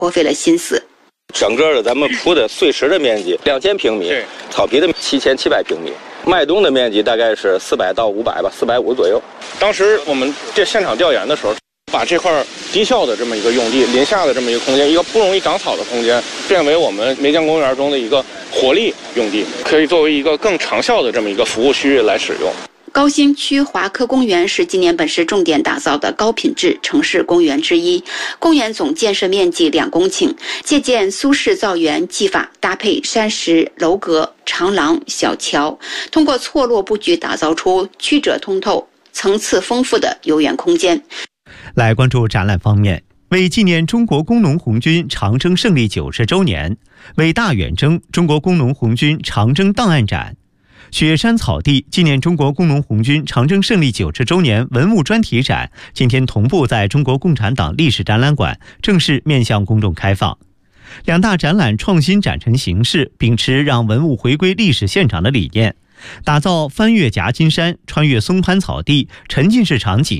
花费了心思。 整个的咱们铺的碎石的面积2000平米，草皮的7700平米，脉动的面积大概是400到500吧，450左右。当时我们这现场调研的时候，把这块低效的这么一个用地、林下的这么一个空间，一个不容易长草的空间，变为我们梅江公园中的一个活力用地，可以作为一个更长效的这么一个服务区域来使用。 高新区华科公园是今年本市重点打造的高品质城市公园之一。公园总建设面积2公顷，借鉴苏式造园技法，搭配山石、楼阁、长廊、小桥，通过错落布局打造出曲折通透、层次丰富的游园空间。 来关注展览方面，为纪念中国工农红军长征胜利90周年，伟大远征中国工农红军长征档案展。雪山草地纪念中国工农红军长征胜利90周年文物专题展今天同步在中国共产党历史展览馆正式面向公众开放。两大展览创新展陈形式，秉持让文物回归历史现场的理念，打造翻越夹金山、穿越松潘草地沉浸式场景，